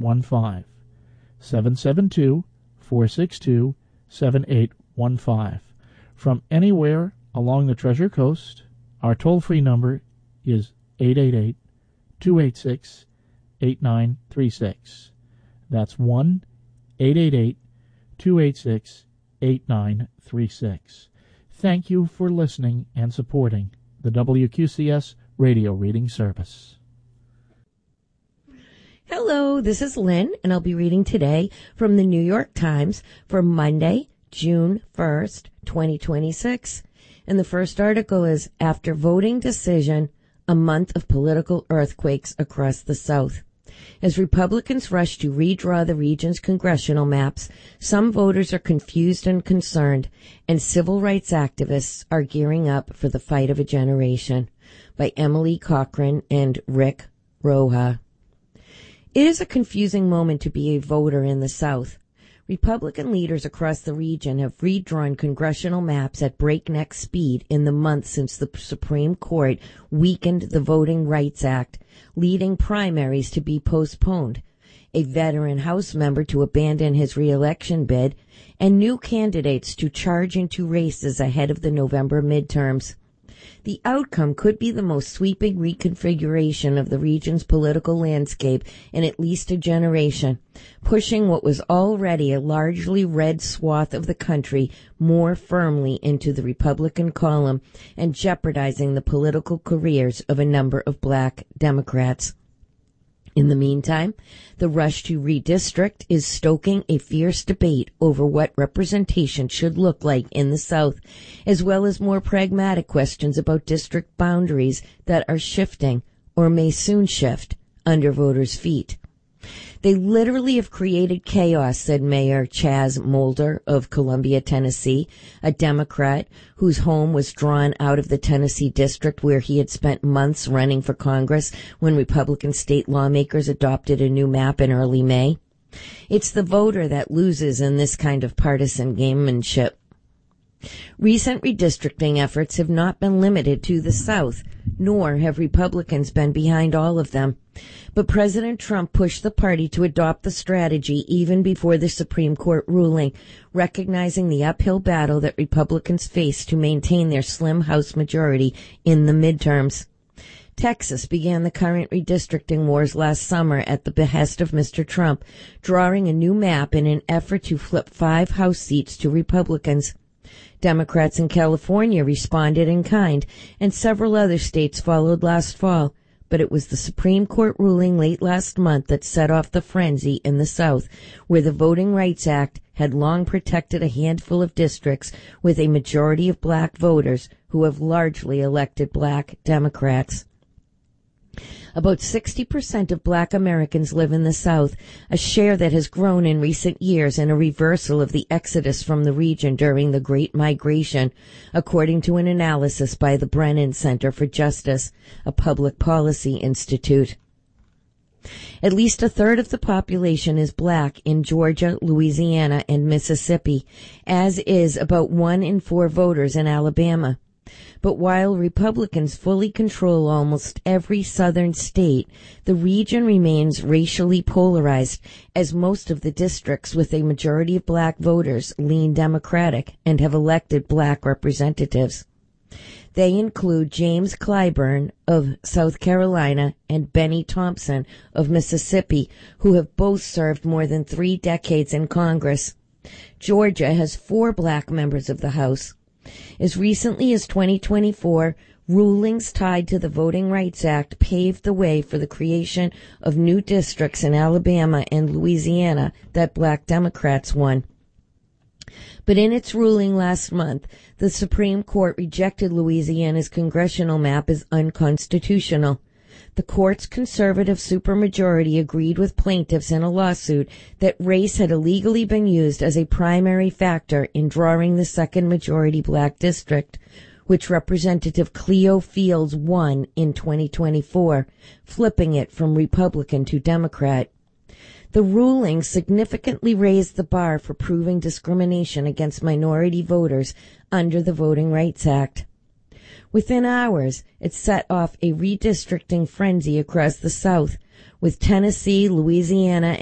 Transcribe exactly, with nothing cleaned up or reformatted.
one five. seven seven two, four six two, seven eight one five. From anywhere along the Treasure Coast, our toll-free number is eight eight eight, two eight six, eight nine three six. That's one eight eight eight, two eight six, eight nine three six. Thank you for listening and supporting the W Q C S radio reading service. Hello, this is Lynn, and I'll be reading today from the New York Times for Monday, June first, twenty twenty-six. And the first article is, After Voting Decision, a Month of Political Earthquakes Across the South. As Republicans rush to redraw the region's congressional maps, some voters are confused and concerned, and civil rights activists are gearing up for the fight of a generation. By Emily Cochran and Rick Roja. It is a confusing moment to be a voter in the South. Republican leaders across the region have redrawn congressional maps at breakneck speed in the months since the Supreme Court weakened the Voting Rights Act, leading primaries to be postponed, a veteran House member to abandon his re-election bid, and new candidates to charge into races ahead of the November midterms. The outcome could be the most sweeping reconfiguration of the region's political landscape in at least a generation, pushing what was already a largely red swath of the country more firmly into the Republican column and jeopardizing the political careers of a number of black Democrats. In the meantime, the rush to redistrict is stoking a fierce debate over what representation should look like in the South, as well as more pragmatic questions about district boundaries that are shifting, or may soon shift, under voters' feet. They literally have created chaos, said Mayor Chaz Mulder of Columbia, Tennessee, a Democrat whose home was drawn out of the Tennessee district where he had spent months running for Congress when Republican state lawmakers adopted a new map in early May. It's the voter that loses in this kind of partisan gamemanship. Recent redistricting efforts have not been limited to the South, nor have Republicans been behind all of them. But President Trump pushed the party to adopt the strategy even before the Supreme Court ruling, recognizing the uphill battle that Republicans face to maintain their slim House majority in the midterms. Texas began the current redistricting wars last summer at the behest of Mister Trump, drawing a new map in an effort to flip five House seats to Republicans. Democrats in California responded in kind, and several other states followed last fall. But it was the Supreme Court ruling late last month that set off the frenzy in the South, where the Voting Rights Act had long protected a handful of districts with a majority of black voters who have largely elected black Democrats. About sixty percent of black Americans live in the South, a share that has grown in recent years and a reversal of the exodus from the region during the Great Migration, according to an analysis by the Brennan Center for Justice, a public policy institute. At least a third of the population is black in Georgia, Louisiana, and Mississippi, as is about one in four voters in Alabama. But while Republicans fully control almost every southern state, the region remains racially polarized, as most of the districts with a majority of black voters lean Democratic and have elected black representatives. They include James Clyburn of South Carolina and Benny Thompson of Mississippi, who have both served more than three decades in Congress. Georgia has four black members of the House. As recently as twenty twenty-four, rulings tied to the Voting Rights Act paved the way for the creation of new districts in Alabama and Louisiana that black Democrats won. But in its ruling last month, the Supreme Court rejected Louisiana's congressional map as unconstitutional. The court's conservative supermajority agreed with plaintiffs in a lawsuit that race had illegally been used as a primary factor in drawing the second majority black district, which Representative Cleo Fields won in twenty twenty-four, flipping it from Republican to Democrat. The ruling significantly raised the bar for proving discrimination against minority voters under the Voting Rights Act. Within hours, it set off a redistricting frenzy across the South, with Tennessee, Louisiana,